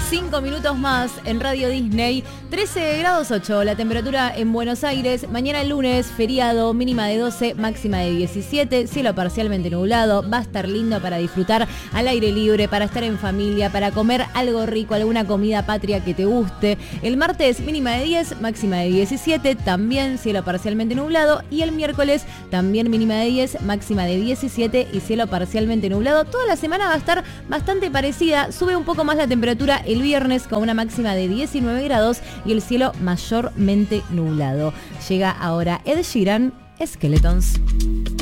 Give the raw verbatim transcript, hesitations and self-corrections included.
cinco minutos más en Radio Disney. trece grados ocho la temperatura en Buenos Aires. Mañana lunes, feriado, mínima de doce, máxima de diecisiete. Cielo parcialmente nublado. Va a estar lindo para disfrutar al aire libre, para estar en familia, para comer algo rico, alguna comida patria que te guste. El martes, mínima de diez, máxima de diecisiete. También cielo parcialmente nublado. Y el miércoles, también mínima de diez, máxima de diecisiete y cielo parcialmente nublado. Toda la semana va a estar bastante parecida. Sube un poco más la temperatura el viernes con una máxima de diecinueve grados y el cielo mayormente nublado. Llega ahora Ed Sheeran, Skeletons.